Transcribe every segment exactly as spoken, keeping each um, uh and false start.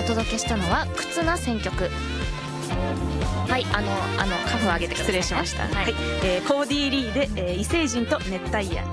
届けしたのは忽那選曲。はい、あのあのカフを上げてください。 失礼しました。 はい、 はい、えー、コーディー・リーで、えー、異星人と熱帯夜です。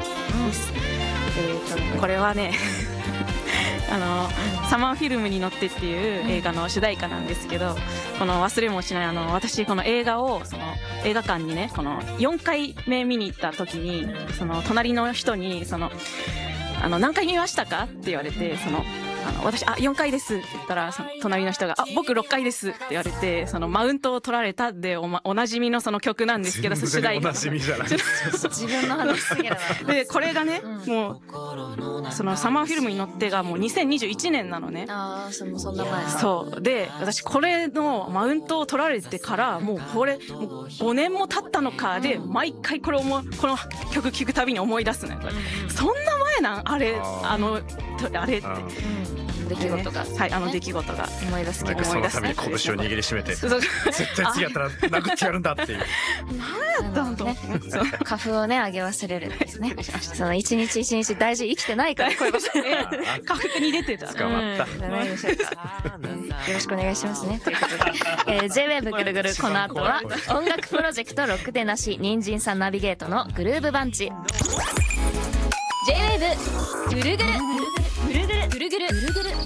うん、えーとね、これはねあの、うん、サマーフィルムに乗ってっていう映画の主題歌なんですけど、この忘れもしない、あの私この映画をその映画館にね、このよんかいめ見に行った時に、その隣の人にそのあの何回見ましたかって言われて、そのあの私あよんかいですって言ったら、その隣の人があ僕ろっかいですって言われて、そのマウントを取られたで お,、ま、おなじみのその曲なんですけど、主題歌おなじみじゃない自分の話すぎるな。 でこれがね、うん、もうそのサマーフィルムに乗ってがもうにせんにじゅういちねんなのね。 ああ、そんな前か。 そうで、私これのマウントを取られてからもうこれもうごねんも経ったのかで、毎回これをもこの曲聴くたびに思い出すのよ。そんな前なんあれあのあれって。出来事が、はい、あの出来事が思い出すけど、 そのために拳を握りしめて絶対次やったら殴ってやるんだっていう何やったんとね、 花粉をね上げ忘れるんですね。その一日一日大事生きてないからこういうこと花粉に出てた。 捕まった。 よろしくお願いしますね。ということで、えー、ジェイウェーブぐるぐる、この後は音楽プロジェクトロックでなし人参さんナビゲートのグルーブバンチ。ジェイウェーブぐるぐるぐるぐるぐるぐるぐる